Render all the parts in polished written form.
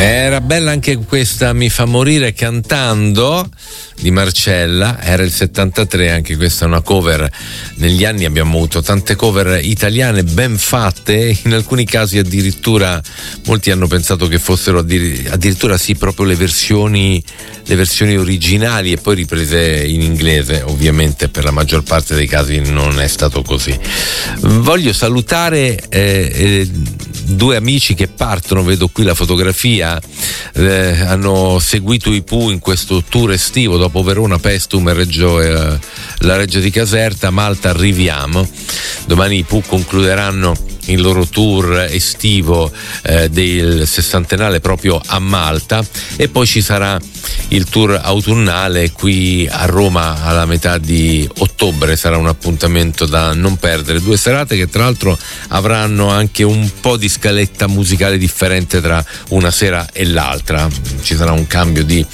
Era bella anche questa Mi fa morire cantando di Marcella, era il 73, anche questa è una cover. Negli anni abbiamo avuto tante cover italiane ben fatte, in alcuni casi addirittura molti hanno pensato che fossero addirittura sì proprio le versioni originali e poi riprese in inglese. Ovviamente per la maggior parte dei casi non è stato così. Voglio salutare due amici che partono, vedo qui la fotografia, hanno seguito i Pooh in questo tour estivo dopo Verona, Paestum e la Reggio di Caserta. Malta arriviamo, domani i Pooh concluderanno il loro tour estivo del sessantennale proprio a Malta, e poi ci sarà il tour autunnale qui a Roma alla metà di ottobre. Sarà un appuntamento da non perdere, 2 serate che tra l'altro avranno anche un po' di scaletta musicale differente tra una sera e l'altra, ci sarà un cambio di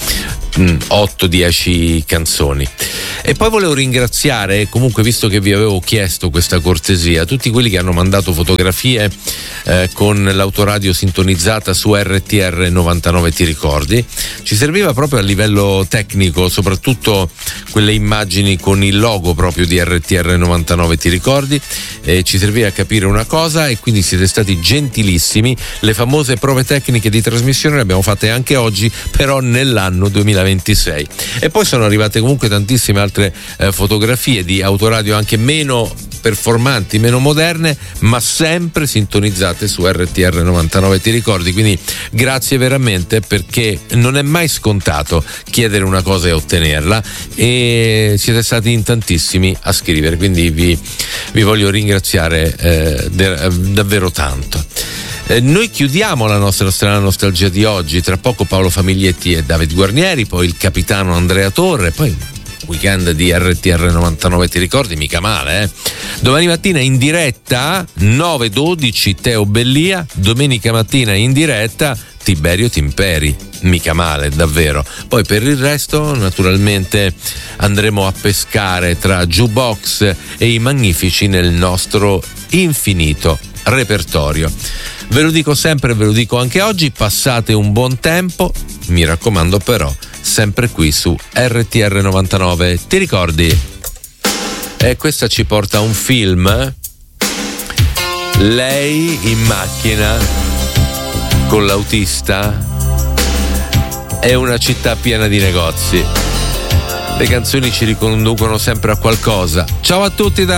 8-10 canzoni. E poi volevo ringraziare, comunque, visto che vi avevo chiesto questa cortesia, tutti quelli che hanno mandato fotografie con l'autoradio sintonizzata su RTR 99, ti ricordi? Ci serviva proprio a livello tecnico, soprattutto quelle immagini con il logo proprio di RTR 99, ti ricordi? Ci serviva a capire una cosa, e quindi siete stati gentilissimi. Le famose prove tecniche di trasmissione le abbiamo fatte anche oggi, però nell'anno 2026. E poi sono arrivate comunque tantissime altre fotografie di autoradio anche meno performanti, meno moderne, ma sempre sintonizzate su RTR 99, ti ricordi? Quindi grazie veramente, perché non è mai scontato chiedere una cosa e ottenerla, e siete stati in tantissimi a scrivere, quindi vi voglio ringraziare davvero tanto. Noi chiudiamo la nostra strana nostalgia di oggi, tra poco Paolo Famiglietti e David Guarnieri, poi il capitano Andrea Torre, poi weekend di RTR 99, ti ricordi? Mica male, eh? Domani mattina in diretta 9:12 Teo Bellia, domenica mattina in diretta Tiberio Timperi, mica male davvero. Poi per il resto naturalmente andremo a pescare tra Jukebox e i Magnifici nel nostro infinito repertorio. Ve lo dico sempre, ve lo dico anche oggi, passate un buon tempo, mi raccomando però sempre qui su RTR 99, ti ricordi? E questa ci porta a un film, lei in macchina con l'autista, è una città piena di negozi, le canzoni ci riconducono sempre a qualcosa. Ciao a tutti da